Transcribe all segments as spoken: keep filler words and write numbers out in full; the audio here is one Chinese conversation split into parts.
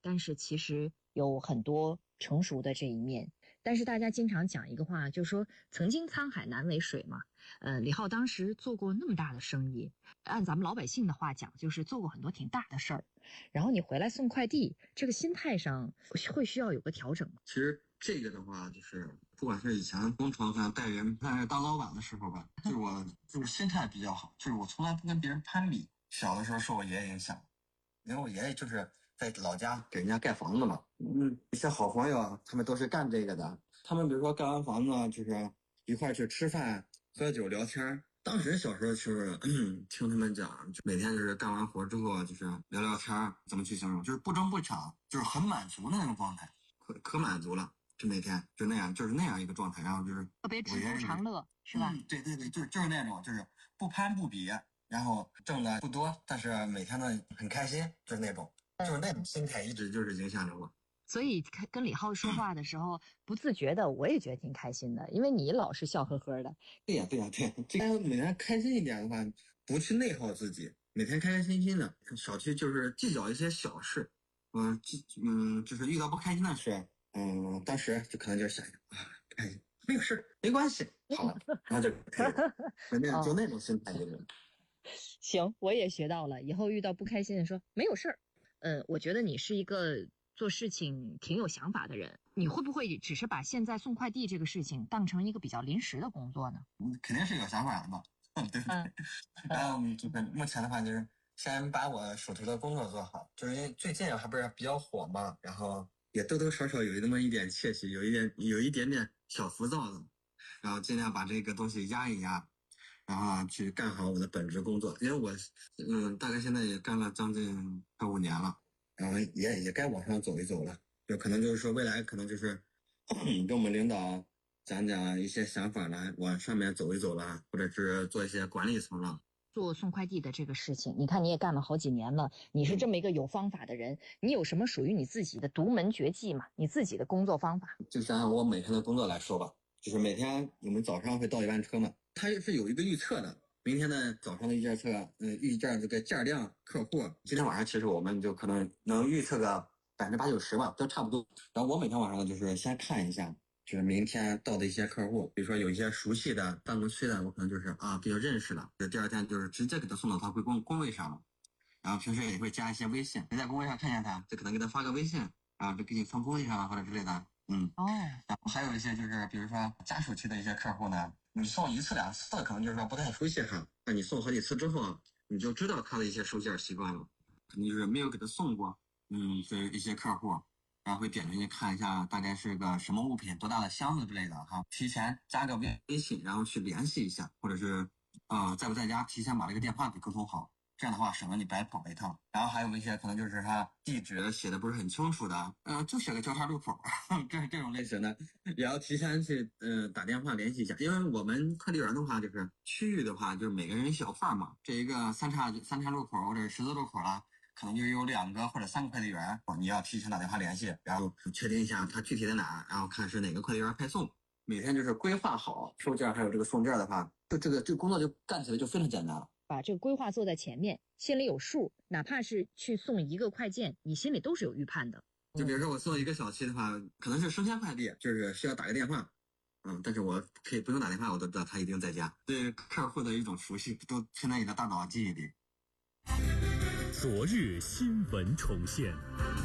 但是其实有很多成熟的这一面。但是大家经常讲一个话，就是说曾经沧海难为水嘛。呃，李浩当时做过那么大的生意，按咱们老百姓的话讲，就是做过很多挺大的事儿。然后你回来送快递，这个心态上会需要有个调整吗？ 其实这个的话，就是不管是以前工厂上带人，但是当老板的时候吧，就是我就是心态比较好，就是我从来不跟别人攀比。小的时候受我爷爷影响，因为我爷爷就是在老家给人家盖房子嘛，嗯，一些好朋友他们都是干这个的，他们比如说盖完房子就是一块去吃饭、喝酒、聊天。当时小时候就是听他们讲，就每天就是干完活之后就是聊聊天，怎么去形容，就是不争不抢，就是很满足的那种状态，可可满足了，就每天就那样，就是那样一个状态，然后就是特别知足常乐，是吧？ 嗯，对对对，就是就是那种，就是不攀不比，然后挣的不多，但是每天呢很开心，就是那种，就是那种心态一直就是影响着我。 所以跟李浩说话的时候，不自觉的，我也觉得挺开心的，因为你老是笑呵呵的。 对呀，对呀，对呀。这样每天开心一点的话，不去内耗自己，每天开开心心的，少去就是计较一些小事。嗯，嗯，就是遇到不开心的事，嗯，当时就可能就想啊，开心，没有事，没关系，好了，然后就可以了，那样就那种心态就是。 行，我也学到了，以后遇到不开心的说没有事儿。嗯，我觉得你是一个做事情挺有想法的人，你会不会只是把现在送快递这个事情当成一个比较临时的工作呢？ 嗯，肯定是有想法的嘛，对不对？嗯、然后就是目前的话，就是先把我手头的工作做好，就是因为最近还不是比较火嘛，然后也多多少少有那么一点窃喜，有一点有一点点小浮躁的，然后尽量把这个东西压一压，然后去干好我的本职工作。因为我嗯，大概现在也干了将近快五年了，然后也也该往上走一走了，就可能就是说未来可能就是跟我们领导讲讲一些想法来往上面走一走了，或者是做一些管理层了。 做送快递的这个事情，你看你也干了好几年了，你是这么一个有方法的人，你有什么属于你自己的独门绝技吗？你自己的工作方法？ 就像我每天的工作来说吧，就是每天我们早上会到一班车嘛，它是有一个预测的，明天的早上的预件车，嗯，预件这个件量客户，今天晚上其实我们就可能能预测个百分之八九十吧，都差不多。然后我每天晚上就是先看一下，就是明天到的一些客户，比如说有一些熟悉的办公区的，我可能就是啊比较认识的，第二天就是直接给他送到他回工工位上了。然后平时也会加一些微信，谁在工位上看见他，就可能给他发个微信，然后就给你放工位上或者之类的。嗯，哦。然后还有一些就是比如说家属区的一些客户呢，你送一次两次可能就是说不太熟悉哈，那你送好几次之后，你就知道他的一些收件习惯了，肯定就是没有给他送过，嗯，这一些客户。然后会点进去看一下大概是个什么物品，多大的箱子之类的哈，提前加个微微信，然后去联系一下，或者是啊、呃、在不在家，提前把这个电话给沟通好，这样的话省得你白跑一趟。然后还有一些可能就是他地址写的不是很清楚的，嗯、呃，就写个交叉路口，这是这种类型的，也要提前去呃打电话联系一下，因为我们快递员的话就是区域的话就是每个人一小块嘛，这一个三岔三岔路口或者十字路口啦。可能就有两个或者三个快递员，你要提前打电话联系，然后确定一下他具体在哪，然后看是哪个快递员派送。每天就是规划好收件还有这个送件的话，就这个这个工作就干起来就非常简单了。 把这个规划做在前面，心里有数，哪怕是去送一个快件，你心里都是有预判的。 就比如说我送一个小区的话，可能是生鲜快递，就是需要打个电话，嗯，但是我可以不用打电话，我都知道他一定在家。对客户的一种熟悉，都存在你的大脑记忆里。 昨日新闻重现。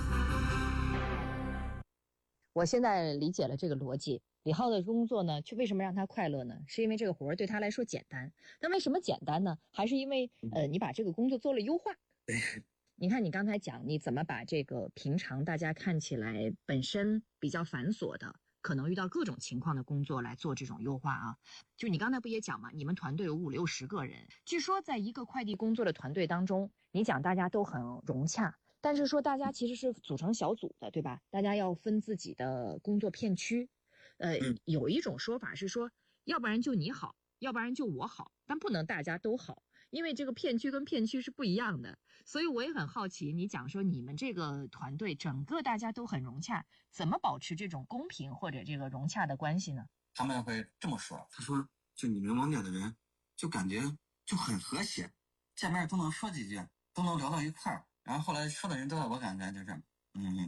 我现在理解了这个逻辑。李浩的工作呢，却为什么让他快乐呢？是因为这个活儿对他来说简单。但为什么简单呢？还是因为呃，你把这个工作做了优化。你看你刚才讲你怎么把这个平常大家看起来本身比较繁琐的，可能遇到各种情况的工作来做这种优化啊。就你刚才不也讲嘛，你们团队有五六十个人，据说在一个快递工作的团队当中，你讲大家都很融洽，但是说大家其实是组成小组的，对吧？大家要分自己的工作片区。呃，有一种说法是说，要不然就你好，要不然就我好，但不能大家都好，因为这个片区跟片区是不一样的。所以我也很好奇，你讲说你们这个团队整个大家都很融洽，怎么保持这种公平或者这个融洽的关系呢？ 他们会这么说，他说就你们网点的人就感觉就很和谐，见面都能说几句，都能聊到一块儿，然后后来说的人都我感觉就是嗯